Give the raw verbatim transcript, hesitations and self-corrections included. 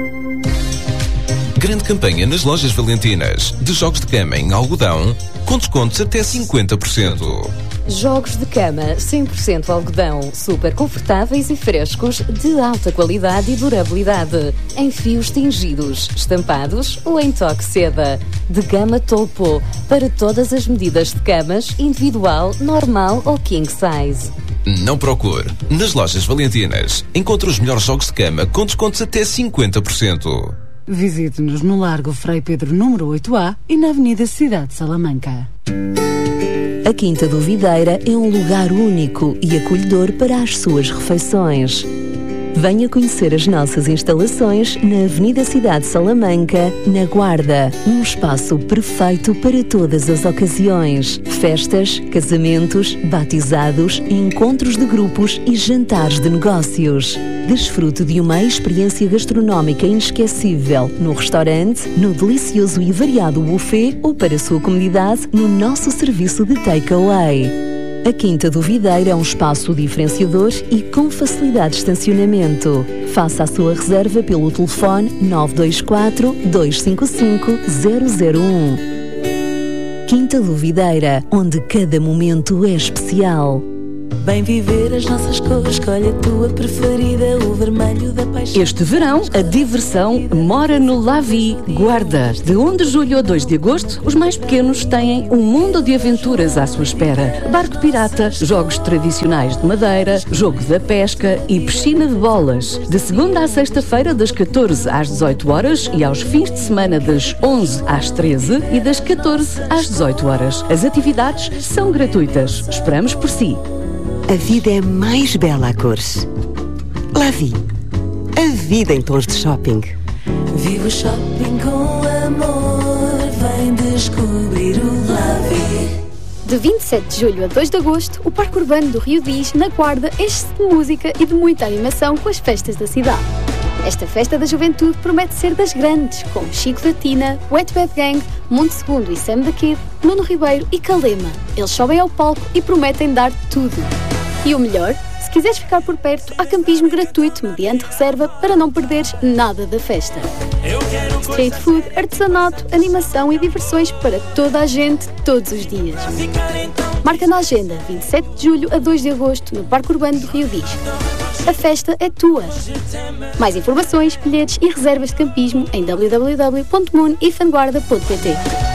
Grande campanha nas lojas Valentinas. De jogos de cama em algodão, com descontos até cinquenta por cento. Jogos de cama cem por cento algodão, super confortáveis e frescos, de alta qualidade e durabilidade, em fios tingidos, estampados ou em toque seda. De gama topo, para todas as medidas de camas, individual, normal ou king size. Não procure. Nas lojas Valentinas, encontre os melhores jogos de cama com descontos até cinquenta por cento. Visite-nos no Largo Frei Pedro número oito A e na Avenida Cidade de Salamanca. A Quinta do Videira é um lugar único e acolhedor para as suas refeições. Venha conhecer as nossas instalações na Avenida Cidade de Salamanca, na Guarda. Um espaço perfeito para todas as ocasiões. Festas, casamentos, batizados, encontros de grupos e jantares de negócios. Desfrute de uma experiência gastronómica inesquecível no restaurante, no delicioso e variado buffet ou, para a sua comodidade, no nosso serviço de takeaway. A Quinta do Videira é um espaço diferenciador e com facilidade de estacionamento. Faça a sua reserva pelo telefone nove dois quatro, dois cinco cinco, zero zero um. Quinta do Videira, onde cada momento é especial. Bem viver as nossas cores, escolhe a tua preferida, o vermelho da paixão. Este verão, a diversão mora no Lavi Guarda. De um de julho a dois de agosto, os mais pequenos têm um mundo de aventuras à sua espera. Barco pirata, jogos tradicionais de madeira, jogo da pesca e piscina de bolas. De segunda à sexta-feira, das catorze às dezoito horas e aos fins de semana das onze às treze e das catorze às dezoito horas. As atividades são gratuitas. Esperamos por si. A vida é mais bela a cores. Lavi. A vida em tons de shopping. Viva o shopping com amor. Vem descobrir o Lavi. De vinte e sete de julho a dois de agosto, o Parque Urbano do Rio Diz, na Guarda, enche-se de música e de muita animação com as festas da cidade. Esta festa da juventude promete ser das grandes, como Chico da Tina, Wet Bad Gang, Mundo Segundo e Sam the Kid, Nuno Ribeiro e Calema. Eles sobem ao palco e prometem dar tudo. E o melhor, se quiseres ficar por perto, há campismo gratuito mediante reserva para não perderes nada da festa. Street food, artesanato, animação e diversões para toda a gente, todos os dias. Marca na agenda, vinte e sete de julho a dois de agosto, no Parque Urbano do Rio Diz. A festa é tua. Mais informações, bilhetes e reservas de campismo em w w w ponto moon e fanguarda ponto p t.